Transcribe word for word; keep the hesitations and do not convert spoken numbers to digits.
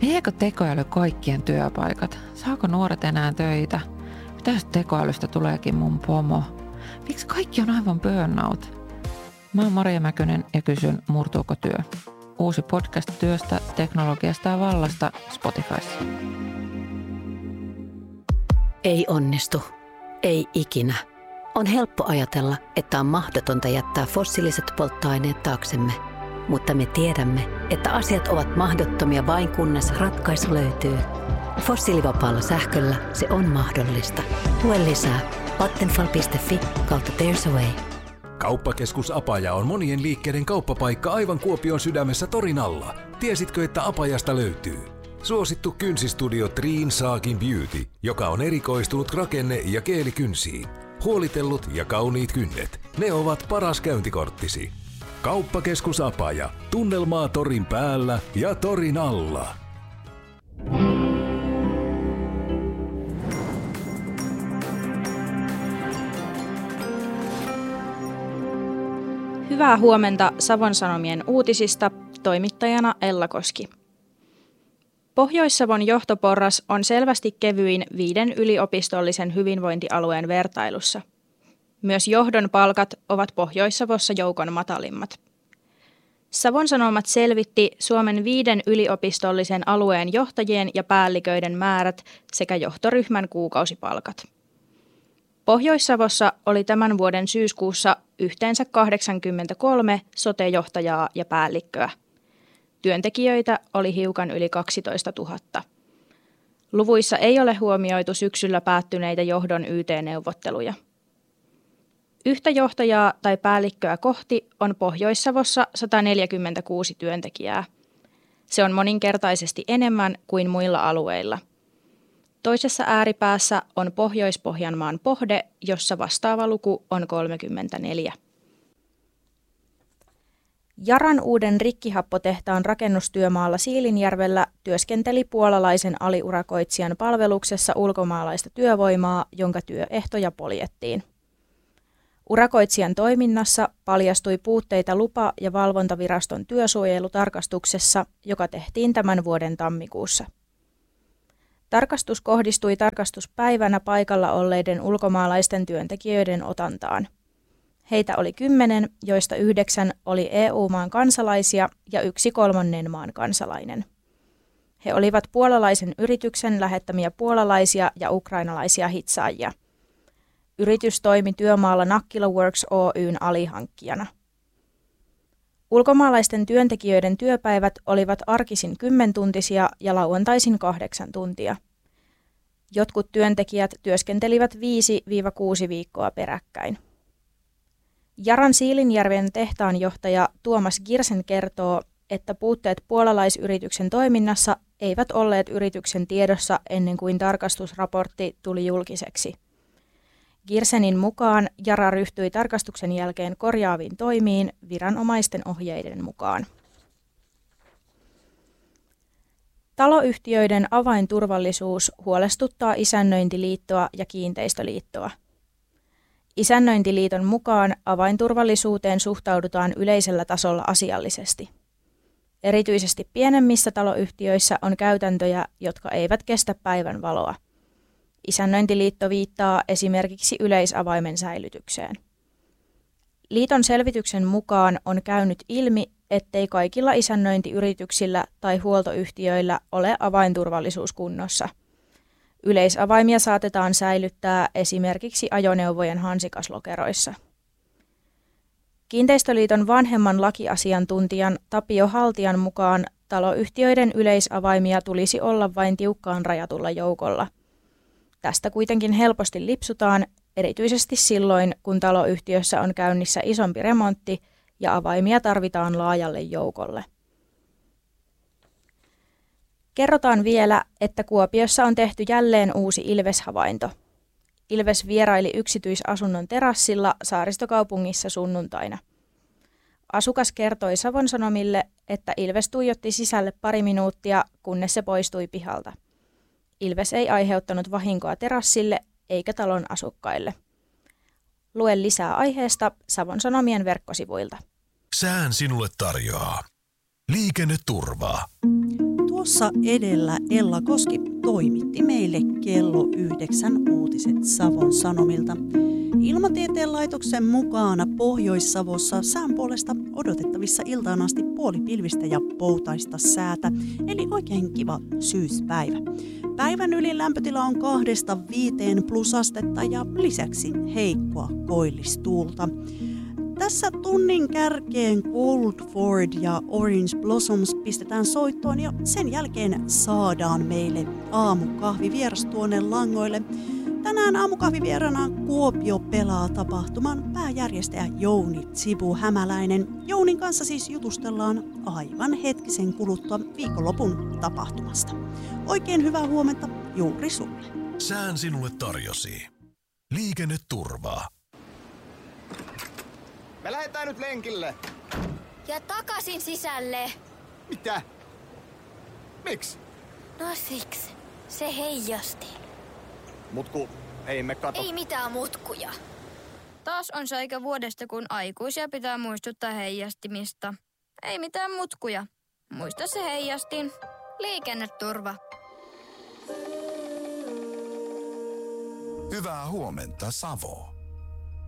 Viekö tekoäly kaikkien työpaikat? Saako nuoret enää töitä? Mitä jos tekoälystä tuleekin mun pomo? Miksi kaikki on aivan burnout? Mä oon Maria Mäkynen ja kysyn, murtuuko työ? Uusi podcast työstä, teknologiasta ja vallasta Spotifyssa. Ei onnistu. Ei ikinä. On helppo ajatella, että on mahdotonta jättää fossiiliset polttoaineet taaksemme. Mutta me tiedämme, että asiat ovat mahdottomia vain kunnes ratkaisu löytyy. Fossiilivapaalla sähköllä se on mahdollista. Lue lisää vattenfall piste fi kautta there's a way. Kauppakeskus Apaja on monien liikkeiden kauppapaikka aivan Kuopion sydämessä torin alla. Tiesitkö, että Apajasta löytyy suosittu kynsistudio Triin Saakin Beauty, joka on erikoistunut rakenne- ja keelikynsiin. Huolitellut ja kauniit kynnet. Ne ovat paras käyntikorttisi. Kauppakeskus Apaja. Tunnelmaa torin päällä ja torin alla. Hyvää huomenta Savon Sanomien uutisista, toimittajana Ella Koski. Pohjois-Savon johtoporras on selvästi kevyin viiden yliopistollisen hyvinvointialueen vertailussa. Myös johdon palkat ovat Pohjois-Savossa joukon matalimmat. Savon Sanomat selvitti Suomen viiden yliopistollisen alueen johtajien ja päälliköiden määrät sekä johtoryhmän kuukausipalkat. Pohjois-Savossa oli tämän vuoden syyskuussa yhteensä kahdeksankymmentäkolme sote-johtajaa ja päällikköä. Työntekijöitä oli hiukan yli kaksitoistatuhatta. Luvuissa ei ole huomioitu syksyllä päättyneitä johdon Y T-neuvotteluja. Yhtä johtajaa tai päällikköä kohti on Pohjois-Savossa sata neljäkymmentäkuusi työntekijää. Se on moninkertaisesti enemmän kuin muilla alueilla. Toisessa ääripäässä on Pohjois-Pohjanmaan Pohde, jossa vastaava luku on kolmekymmentäneljä. Yaran uuden rikkihappotehtaan rakennustyömaalla Siilinjärvellä työskenteli puolalaisen aliurakoitsijan palveluksessa ulkomaalaista työvoimaa, jonka työehtoja poljettiin. Urakoitsijan toiminnassa paljastui puutteita lupa- ja valvontaviraston työsuojelutarkastuksessa, joka tehtiin tämän vuoden tammikuussa. Tarkastus kohdistui tarkastuspäivänä paikalla olleiden ulkomaalaisten työntekijöiden otantaan. Heitä oli kymmenen, joista yhdeksän oli E U-maan kansalaisia ja yksi kolmannen maan kansalainen. He olivat puolalaisen yrityksen lähettämiä puolalaisia ja ukrainalaisia hitsaajia. Yritys toimi työmaalla Nakkila Works Oy:n alihankkijana. Ulkomaalaisten työntekijöiden työpäivät olivat arkisin kymmentuntisia ja lauantaisin kahdeksan tuntia. Jotkut työntekijät työskentelivät viisi–kuusi viikkoa peräkkäin. Yaran Siilinjärven tehtaanjohtaja Tuomas Girsen kertoo, että puutteet puolalaisyrityksen toiminnassa eivät olleet yrityksen tiedossa ennen kuin tarkastusraportti tuli julkiseksi. Girsenin mukaan Yara ryhtyi tarkastuksen jälkeen korjaaviin toimiin viranomaisten ohjeiden mukaan. Taloyhtiöiden avainturvallisuus huolestuttaa Isännöintiliittoa ja Kiinteistöliittoa. Isännöintiliiton mukaan avainturvallisuuteen suhtaudutaan yleisellä tasolla asiallisesti. Erityisesti pienemmissä taloyhtiöissä on käytäntöjä, jotka eivät kestä päivän valoa. Isännöintiliitto viittaa esimerkiksi yleisavaimen säilytykseen. Liiton selvityksen mukaan on käynyt ilmi, ettei kaikilla isännöintiyrityksillä tai huoltoyhtiöillä ole avainturvallisuus kunnossa. Yleisavaimia saatetaan säilyttää esimerkiksi ajoneuvojen hansikaslokeroissa. Kiinteistöliiton vanhemman lakiasiantuntijan Tapio Haltian mukaan taloyhtiöiden yleisavaimia tulisi olla vain tiukkaan rajatulla joukolla. Tästä kuitenkin helposti lipsutaan, erityisesti silloin, kun taloyhtiössä on käynnissä isompi remontti ja avaimia tarvitaan laajalle joukolle. Kerrotaan vielä, että Kuopiossa on tehty jälleen uusi ilveshavainto. Ilves vieraili yksityisasunnon terassilla Saaristokaupungissa sunnuntaina. Asukas kertoi Savon Sanomille, että ilves tuijotti sisälle pari minuuttia, kunnes se poistui pihalta. Ilves ei aiheuttanut vahinkoa terassille eikä talon asukkaille. Lue lisää aiheesta Savon Sanomien verkkosivuilta. Sään sinulle tarjoaa liikenneturvaa. Tuo Tuossa edellä Ella Koski toimitti meille kello yhdeksän uutiset Savon Sanomilta. Ilmatieteen laitoksen mukaan Pohjois-Savossa sään puolesta odotettavissa iltaan asti puolipilvistä ja poutaista säätä, eli oikein kiva syyspäivä. Päivän ylin lämpötila on kahdesta viiteen plusastetta ja lisäksi heikkoa koillistuulta. Tässä tunnin kärkeen Coldford ja Orange Blossoms pistetään soittoon ja sen jälkeen saadaan meille aamukahvivieras tuonne langoille. Tänään aamukahvivierana Kuopio pelaa -tapahtuman pääjärjestäjä Jouni Tsibu Hämäläinen. Jounin kanssa siis jutustellaan aivan hetkisen kuluttua viikonlopun tapahtumasta. Oikein hyvää huomenta juuri sulle. Sään sinulle tarjosi liikenneturvaa. Me lähdetään nyt lenkille. Ja takaisin sisälle. Mitä? Miksi? No siksi. Se heijasti. Mutku, ei me kato. Ei mitään mutkuja. Taas on se aika vuodesta, kun aikuisia pitää muistuttaa heijastimista. Ei mitään mutkuja. Muista se heijastin. Liikenneturva. Hyvää huomenta, Savo.